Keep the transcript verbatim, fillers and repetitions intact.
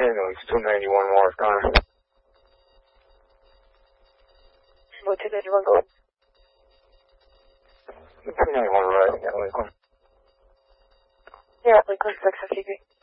Tango, it's two ninety-one Morris Connor. What, two ninety-one go? two ninety-one right, yeah, Lakeland. Yeah, Lakeland six fifty-three.